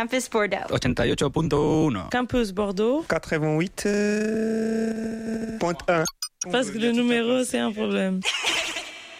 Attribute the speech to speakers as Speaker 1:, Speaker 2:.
Speaker 1: Campus Bordeaux.
Speaker 2: 88.1.
Speaker 3: Campus Bordeaux.
Speaker 4: 88.1.
Speaker 3: Parce que le numéro, c'est un problème.